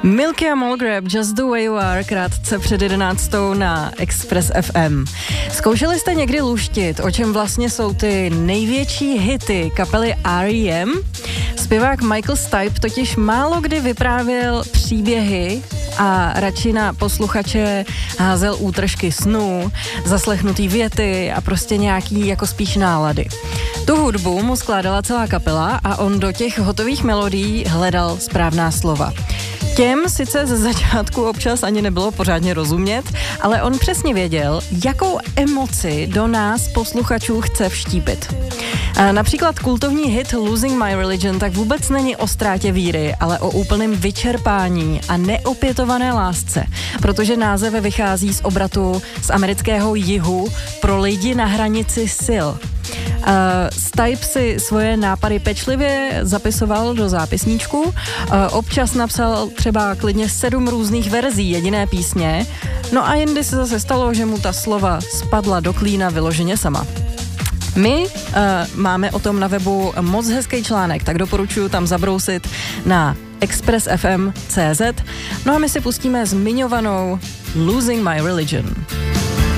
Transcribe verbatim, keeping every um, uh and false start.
Milky a Mulgrab, Just the Way You Are, krátce před jedenáctou na Express F M. Zkoušeli jste někdy luštit, o čem vlastně jsou ty největší hity kapely R E M? Zpěvák Michael Stipe totiž málo kdy vyprávěl příběhy a radši na posluchače házel útržky snů, zaslechnutý věty a prostě nějaký jako spíš nálady. Tu hudbu mu skládala celá kapela a on do těch hotových melodií hledal správná slova. Těm sice ze začátku občas ani nebylo pořádně rozumět, ale on přesně věděl, jakou emoci do nás posluchačů chce vštípit. A například kultovní hit Losing My Religion tak vůbec není o ztrátě víry, ale o úplném vyčerpání a neopětované lásce, protože název vychází z obratu z amerického jihu pro lidi na hranici sil. Uh, Stipe si svoje nápady pečlivě zapisoval do zápisníčku, uh, občas napsal třeba klidně sedm různých verzí jediné písně, no a jindy se zase stalo, že mu ta slova spadla do klína vyloženě sama. My uh, máme o tom na webu moc hezký článek, tak doporučuji tam zabrousit na express f m tečka c z. No a my si pustíme zmiňovanou Losing My Religion.